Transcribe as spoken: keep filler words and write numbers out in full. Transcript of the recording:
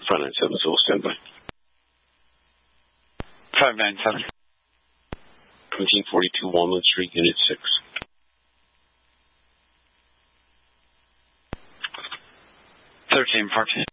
five nine seven, so stand by. five nine seven. seventeen forty-two Walnut Street, Unit six. thirteen fourteen.